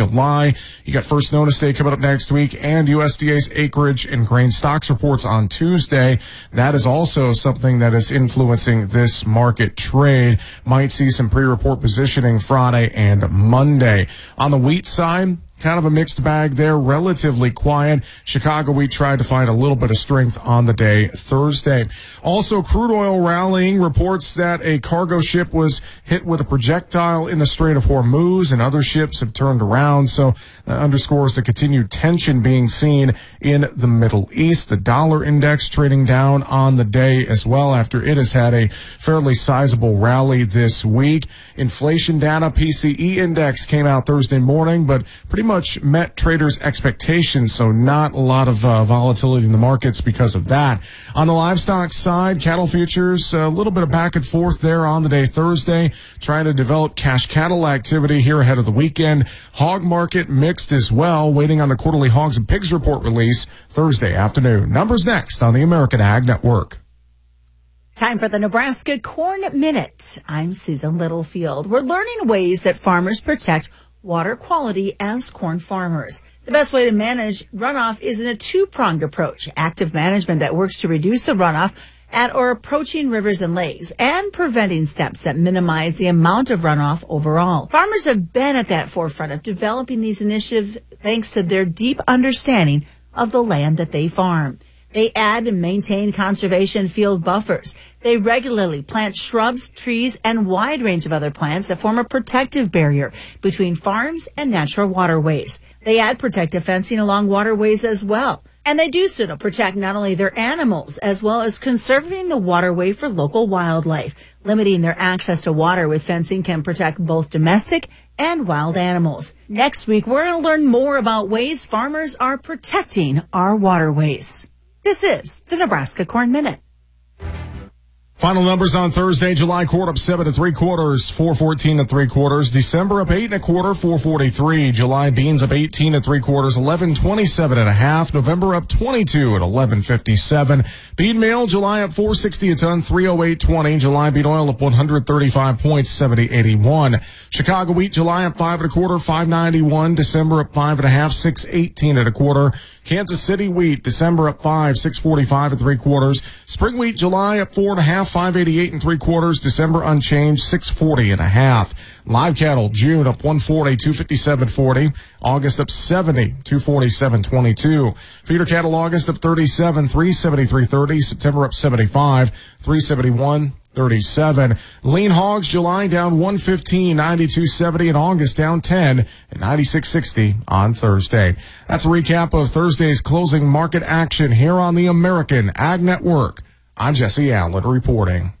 July. You got First Notice Day coming up next week and USDA's acreage and grain stocks reports on Tuesday. That is also something that is influencing this market trade. Might see some pre-report positioning Friday and Monday. On the wheat side, kind of a mixed bag there, relatively quiet. Chicago wheat tried to find a little bit of strength on the day Thursday. Also, crude oil rallying. Reports that a cargo ship was hit with a projectile in the Strait of Hormuz, and other ships have turned around. So that underscores the continued tension being seen in the Middle East. The dollar index trading down on the day as well after it has had a fairly sizable rally this week. Inflation data, PCE index came out Thursday morning, but pretty much met traders' expectations, so not a lot of volatility in the markets because of that. On the livestock side, cattle futures, a little bit of back and forth there on the day Thursday, trying to develop cash cattle activity here ahead of the weekend. Hog market mixed as well, waiting on the quarterly hogs and pigs report release Thursday afternoon. Numbers next on the American Ag Network. Time for the Nebraska Corn Minute. I'm Susan Littlefield. We're learning ways that farmers protect water quality as corn farmers. The best way to manage runoff is in a two-pronged approach. Active management that works to reduce the runoff at or approaching rivers and lakes, and preventing steps that minimize the amount of runoff overall. Farmers have been at that forefront of developing these initiatives thanks to their deep understanding of the land that they farm. They add and maintain conservation field buffers. They regularly plant shrubs, trees, and wide range of other plants that form a protective barrier between farms and natural waterways. They add protective fencing along waterways as well. And they do so to protect not only their animals, as well as conserving the waterway for local wildlife. Limiting their access to water with fencing can protect both domestic and wild animals. Next week, we're going to learn more about ways farmers are protecting our waterways. This is the Nebraska Corn Minute. Final numbers on Thursday. July quart up 7 3/4, 414 3/4. December up 8 1/4, 443. July beans up 18 3/4, 1127 1/2. November up 22 at 1157. Bean meal, July up 460 a ton, 308.20. July bean oil up 135 points, 70.81. Chicago wheat, July up 5 1/4, 591. December up 5 1/2, 618 1/4. Kansas City wheat, December up 5, 645 3/4. Spring wheat, July up 4 1/2, 588 3/4. December unchanged, 640 1/2. Live cattle, June up 140, 257.40. August up 70, 247.22. Feeder cattle, August up 37, 373.30. September up 75, 371.37. Lean hogs, July down 115, 92.70, and August down 10 at 96.60 on Thursday. That's a recap of Thursday's closing market action here on the American Ag Network. I'm Jesse Allen reporting.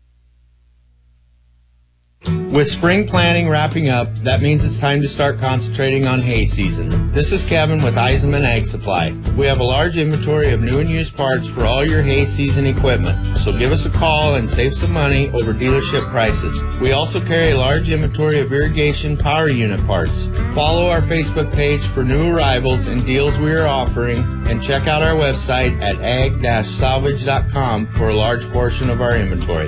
With spring planting wrapping up, that means it's time to start concentrating on hay season. This is Kevin with Eisenman Ag Supply. We have a large inventory of new and used parts for all your hay season equipment, so give us a call and save some money over dealership prices. We also carry a large inventory of irrigation power unit parts. Follow our Facebook page for new arrivals and deals we are offering, and check out our website at ag-salvage.com for a large portion of our inventory.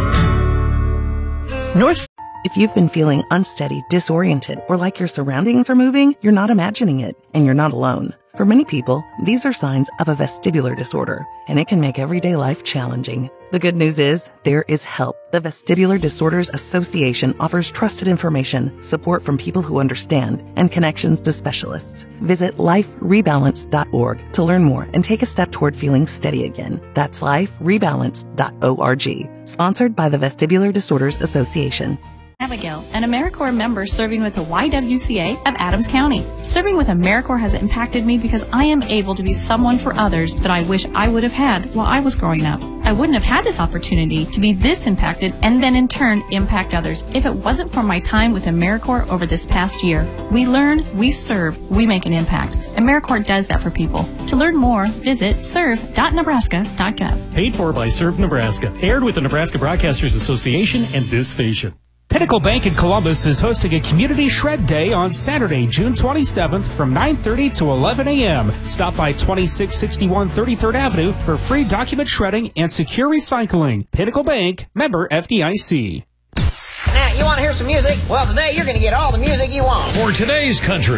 If you've been feeling unsteady, disoriented, or like your surroundings are moving, you're not imagining it, and you're not alone. For many people, these are signs of a vestibular disorder, and it can make everyday life challenging. The good news is, there is help. The Vestibular Disorders Association offers trusted information, support from people who understand, and connections to specialists. Visit liferebalance.org to learn more and take a step toward feeling steady again. That's liferebalance.org. Sponsored by the Vestibular Disorders Association. Abigail, an AmeriCorps member serving with the YWCA of Adams County. Serving with AmeriCorps has impacted me because I am able to be someone for others that I wish I would have had while I was growing up. I wouldn't have had this opportunity to be this impacted and then in turn impact others if it wasn't for my time with AmeriCorps over this past year. We learn, we serve, we make an impact. AmeriCorps does that for people. To learn more, visit serve.nebraska.gov. Paid for by Serve Nebraska. Aired with the Nebraska Broadcasters Association and this station. Pinnacle Bank in Columbus is hosting a Community Shred Day on Saturday, June 27th from 9:30 to 11 a.m. Stop by 2661 33rd Avenue for free document shredding and secure recycling. Pinnacle Bank, member FDIC. Now, you want to hear some music? Well, today you're going to get all the music you want. For today's country.